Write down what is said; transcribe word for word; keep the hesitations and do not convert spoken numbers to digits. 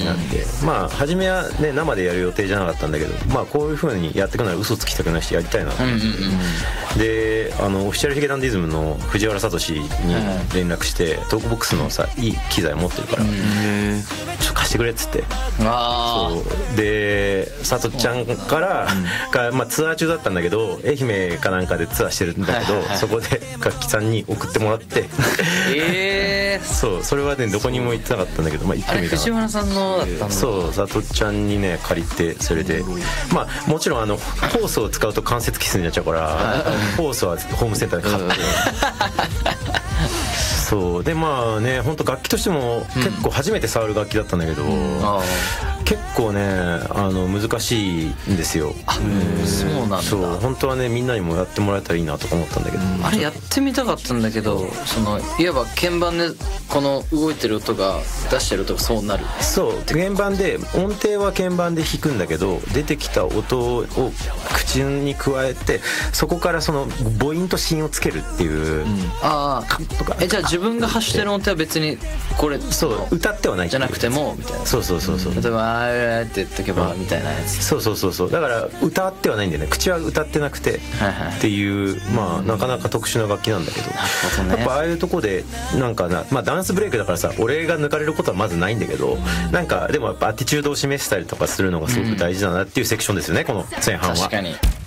なって、まあ初めはね生でやる予定じゃなかったんだけど、まあこういう風にやっていくなら嘘つきたくないしやりたいなと思って、うんうんうん、であのオフィシャルヒゲダンディズムの藤原聡に連絡して、うん、トークボックスのさいい機材持ってるから、うん、ちょっと貸してくれっつって、あそうでさとちゃんから、うんかまあ、ツアー中だったんだけど愛媛かなんかでツアーしてるんだけど、はいはいはい、そこで楽器さんに送ってもらってえー、そうそれはねどこにも行ってなかったんだけど、まあ、行ってみたかった。あれ藤原さんのだったんだ。 そうさとちゃんにね借りて、それでまあもちろんあのホースを使うと関節キスになっちゃうからホースはホームセンターで買ってそうでまあね本当楽器としても結構初めて触る楽器だったんだけど、うん、結構ねあの難しいんですよ。 あ、うん、そうなんだ。 そう本当はねみんなにもやってもらえたらいいなとか思ったんだけど、 うん、あれやってみたかったんだけど、そのいわば鍵盤でこの動いてる音が出してる音がそうなる。 そう鍵盤で音程は鍵盤で弾くんだけど出てきた音を口に加えてそこからその母音と子音をつけるっていう、うん、 ああとかえじゃあ自分が発してる音程は別にこれそう歌ってはないじゃなくてもみたいな。 そうそうそうそう、 例えばあーって言っとけばみたいなやつ。 そうそうそうそうだから歌ってはないんだよね。口は歌ってなくてっていうまあなかなか特殊な楽器なんだけど、やっぱああいうとこでなんかなまあダンスブレイクだからさ俺が抜かれることはまずないんだけど、なんかでもやっぱアティチュードを示したりとかするのがすごく大事だなっていうセクションですよねこの前半は。 確かに